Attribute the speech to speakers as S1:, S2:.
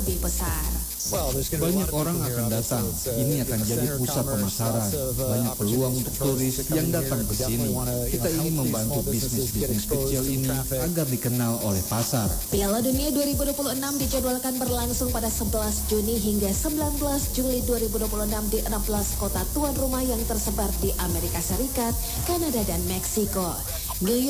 S1: lebih besar.
S2: Banyak orang akan datang. Ini akan jadi pusat pemasaran. Banyak peluang untuk turis yang datang ke sini. Kita ingin membantu bisnis-bisnis kecil ini agar dikenal oleh pasar.
S1: Piala Dunia 2026 dijadwalkan berlangsung pada 11 Juni hingga 19 Juli 2026 di 16 kota tuan rumah yang tersebar di Amerika Serikat, Kanada, dan Meksiko.